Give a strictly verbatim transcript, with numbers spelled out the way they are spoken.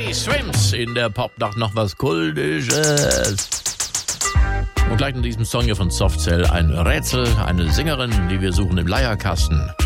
Teddy Swims in der Popnacht noch was Kultisches. Und gleich in diesem Song hier von Softcell ein Rätsel, eine Sängerin, die wir suchen im Leierkasten.